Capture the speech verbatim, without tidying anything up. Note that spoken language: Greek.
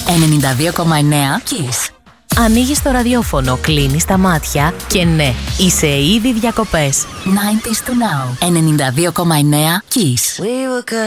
ενενήντα δύο κόμμα εννέα Kiss. Ανοίγεις το ραδιόφωνο, κλείνεις τα μάτια και ναι, είσαι ήδη διακοπές. ενενήντα to now. ενενήντα δύο κόμμα εννέα Kiss. We were good.